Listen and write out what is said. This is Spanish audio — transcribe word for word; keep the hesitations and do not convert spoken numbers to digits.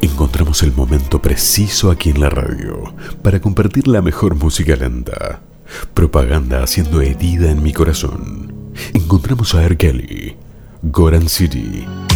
Encontramos el momento preciso aquí en la radio para compartir la mejor música lenta. Propaganda haciendo herida en mi corazón. Encontramos a R. Kelly, Goran City.